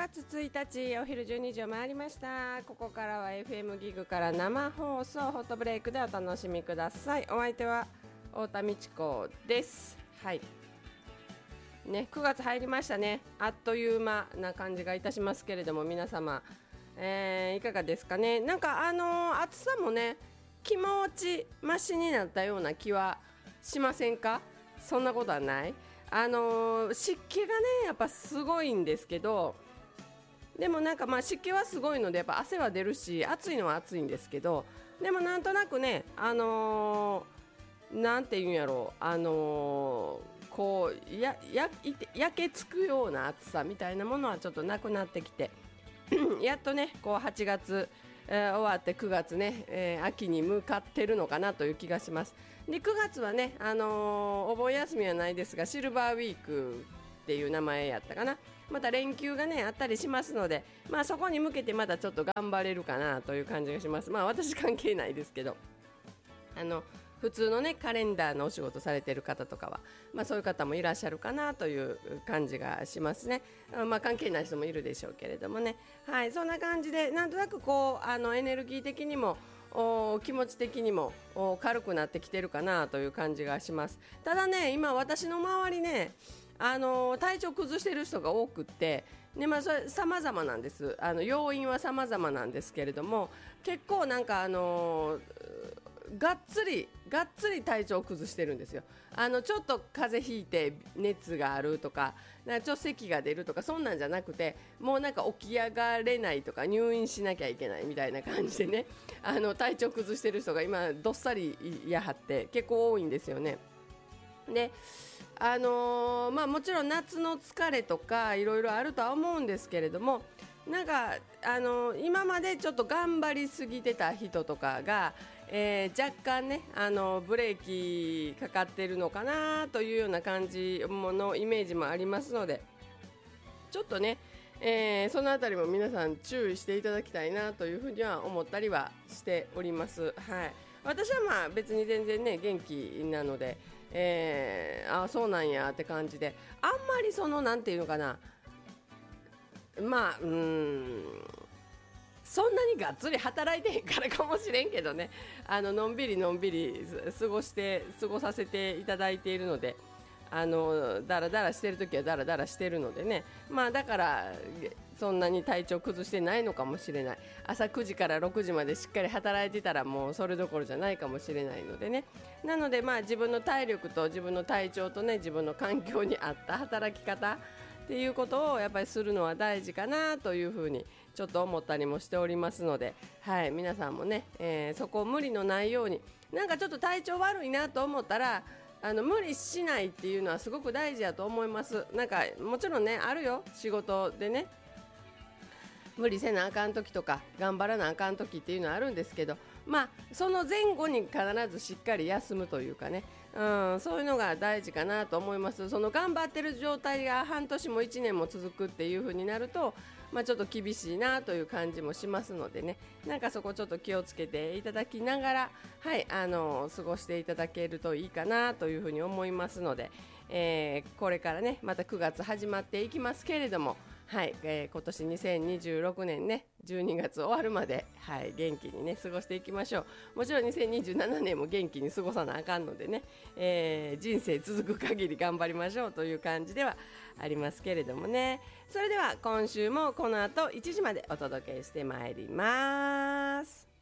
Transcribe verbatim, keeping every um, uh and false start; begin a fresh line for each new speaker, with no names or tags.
がつついたちお昼じゅうにじを回りました。ここからは エフエム ギグから生放送ホットブレイクでお楽しみください。お相手は太田美智子です。はいね、くがつ入りましたね。あっという間な感じがいたしますけれども、皆様、えー、いかがですかね。なんかあのー、暑さもね気持ちマシになったような気はしませんか？そんなことはない。あのー、湿気がねやっぱすごいんですけど、でもなんかまあ湿気はすごいのでやっぱ汗は出るし暑いのは暑いんですけど、でもなんとなくねあのー、なんていうんやろう、あのーこうやや焼けつくような暑さみたいなものはちょっとなくなってきてやっとねこうはちがつ、えー、終わってくがつね、えー、秋に向かってるのかなという気がします。でくがつはね、あのー、お盆休みはないですがシルバーウィークっていう名前やったかな。また連休がねあったりしますので、まあ、そこに向けてまたちょっと頑張れるかなという感じがします。まあ私関係ないですけど、あの普通のねカレンダーのお仕事されている方とかは、まあ、そういう方もいらっしゃるかなという感じがしますね。まあ、関係ない人もいるでしょうけれどもね、はい、そんな感じでなんとなくこうあのエネルギー的にも気持ち的にも軽くなってきてるかなという感じがします。ただね今私の周りねあの体調崩している人が多くって、ねまあ、それ様々なんです。あの要因は様々なんですけれども、結構なんかあのがっつりがっつり体調を崩してるんですよ。あのちょっと風邪ひいて熱があるとか、なんかちょっと咳が出るとかそんなんじゃなくて、もうなんか起き上がれないとか入院しなきゃいけないみたいな感じでね、あの体調崩してる人が今どっさりいやはって結構多いんですよね。であのーまあ、もちろん夏の疲れとかいろいろあるとは思うんですけれども、なんか、あのー、今までちょっと頑張りすぎてた人とかが、えー、若干ね、あのー、ブレーキかかってるのかなというような感じのイメージもありますので、ちょっとね、えー、そのあたりも皆さん注意していただきたいなというふうには思ったりはしております。はい、私はまあ別に全然ね元気なので、えー、あそうなんやって感じで、あんまりそのなんていうのかな、まあうーんそんなにがっつり働いてへんからかもしれんけどね、あののんびりのんびり過ごして過ごさせていただいているので、あのだらだらしてるときはだらだらしてるのでね、まあだからそんなに体調崩してないのかもしれない。朝くじからろくじまでしっかり働いてたらもうそれどころじゃないかもしれないのでね。なのでまあ自分の体力と自分の体調とね自分の環境に合った働き方っていうことをやっぱりするのは大事かなというふうにちょっと思ったりもしておりますので、はい、皆さんもね、えー、そこを無理のないように、なんかちょっと体調悪いなと思ったらあの無理しないっていうのはすごく大事だと思います。なんかもちろんねあるよ、仕事でね無理せなあかん時とか頑張らなあかん時っていうのはあるんですけど、まあその前後に必ずしっかり休むというかね、うん、そういうのが大事かなと思います。その頑張ってる状態が半年もいちねんも続くっていう風になると、まあ、ちょっと厳しいなという感じもしますのでね、なんかそこちょっと気をつけていただきながら、はい、あの過ごしていただけるといいかなという風に思いますので、えー、これからねまたくがつ始まっていきますけれども、はい、えー、今年にせんにじゅうろくねんねじゅうにがつ終わるまで、はい、元気にね過ごしていきましょう。もちろんにせんにじゅうななねんも元気に過ごさなあかんのでね、えー、人生続く限り頑張りましょうという感じではありますけれどもね。それでは今週もこの後いちじまでお届けしてまいります。